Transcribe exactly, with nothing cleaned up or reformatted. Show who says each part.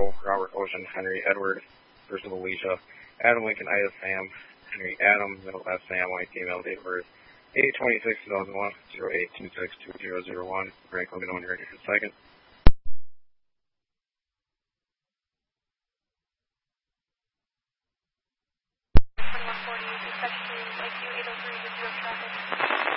Speaker 1: Robert Ocean, Henry Edward, first of Alicia, Adam Lincoln, Ida Sam, Henry Adam, middle S Sam, white female, date of birth, eight twenty-six two thousand one, zero eight two six two zero zero one. Frank, let me know when you're ready for a second.
Speaker 2: twenty-one forty, section eight oh three with zero traffic.